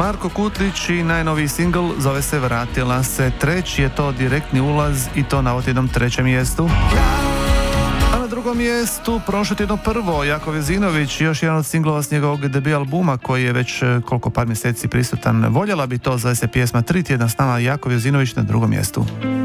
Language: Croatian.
Marko Kutlić i najnoviji singl zove se Vratila se. Treći je to direktni ulaz i to na otjednom trećem mjestu. A na drugom mjestu prošlo tjedno prvo Jakov Jezinović, još jedan od singlova s njegovog debut albuma koji je već par mjeseci prisutan. Voljela bi to, zove se pjesma. 3 tjedna s nama Jakov Jezinović na drugom mjestu.